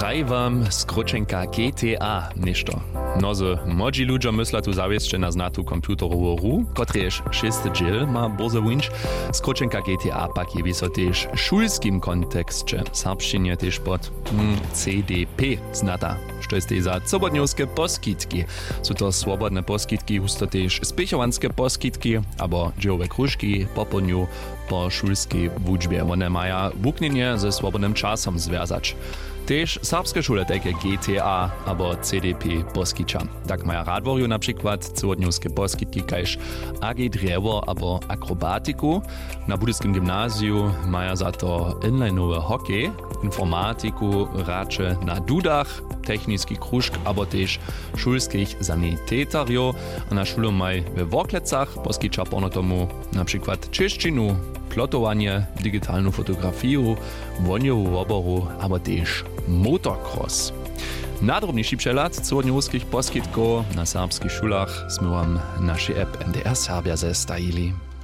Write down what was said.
Praji wam skróčenka GTA nešto. Mnozy młodzi ludzie myślą tu zawieszcze na znatu komputerową hru, kotreż 6 dziel ma bozo winch. Skróčenka GTA pak je wiso też w szulskim kontekście. Serbszczynie też pod CDP znata. Što jest za sobotniowskie poskitki. Są to swobodne poskitki, husto też spěchowanske poskitki, abo dziełowe krużki po podniu po szulskiej wuczbie. One mają wuknienie ze swobodnym czasem związać. Też serbskie szule takie GTA abo CDP poskicza. Tak mają radworju na przykład całodniowskie poskitki kajż AG Drewo abo akrobatiku. Na budyskim gimnazju mają za to inlineowy hokej, informatiku, racze na dudach, technický kružk, abo też szulskich sanitetariów. A na szulu maj we Woklecach poskicza ponotomu na przykład czeszczynu, plotowanie, digitalną fotografię, woniową oboru, abo też motocross. Nadrobniejszy przegląd całodniowskich poskitków na serbskich szulach sme wam naši app MDR Serbia zestajili.